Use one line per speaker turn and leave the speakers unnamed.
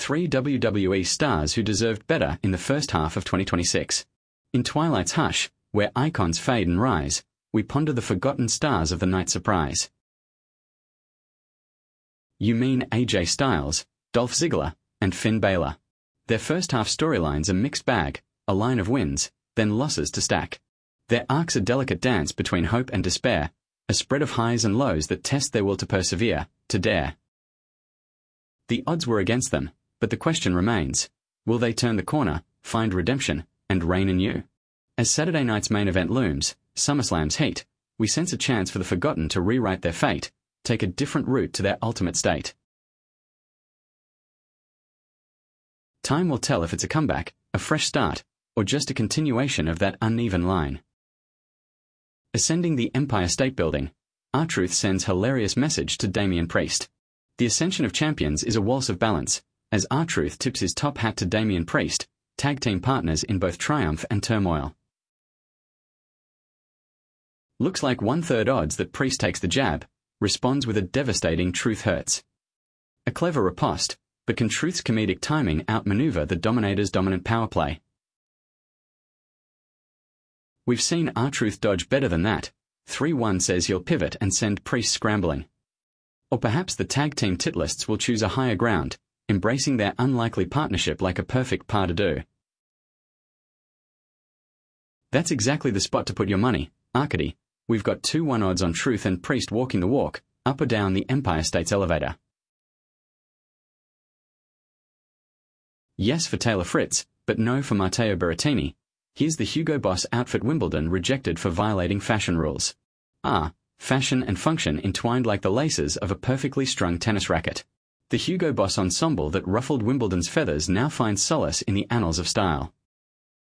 three WWE stars who deserved better in the first half of 2026. In Twilight's hush, where icons fade and rise, we ponder the forgotten stars of the night surprise. You mean AJ Styles, Dolph Ziggler, and Finn Balor. Their first half storylines a mixed bag, a line of wins, then losses to stack. Their arcs a delicate dance between hope and despair, a spread of highs and lows that test their will to persevere, to dare. The odds were against them, but the question remains, will they turn the corner, find redemption, and reign anew? As Saturday night's main event looms, SummerSlam's heat, we sense a chance for the forgotten to rewrite their fate, take a different route to their ultimate state. Time will tell if it's a comeback, a fresh start, or just a continuation of that uneven line. Ascending the Empire State Building, R-Truth sends hilarious message to Damian Priest. The Ascension of Champions is a waltz of balance, as R-Truth tips his top hat to Damian Priest, tag team partners in both triumph and turmoil. Looks like 1/3 odds that Priest takes the jab, responds with a devastating Truth hurts. A clever riposte, but can Truth's comedic timing outmaneuver the Dominator's dominant power play? We've seen R-Truth dodge better than that. 3-1 says he'll pivot and send Priest scrambling. Or perhaps the tag team titlists will choose a higher ground, embracing their unlikely partnership like a perfect pas de deux. That's exactly the spot to put your money, Arcady. We've got 2-1 odds on Truth and Priest walking the walk, up or down the Empire State's elevator. Yes for Taylor Fritz, but no for Matteo Berrettini. Here's the Hugo Boss outfit Wimbledon rejected for violating fashion rules. Fashion and function entwined like the laces of a perfectly strung tennis racket. The Hugo Boss ensemble that ruffled Wimbledon's feathers now finds solace in the annals of style.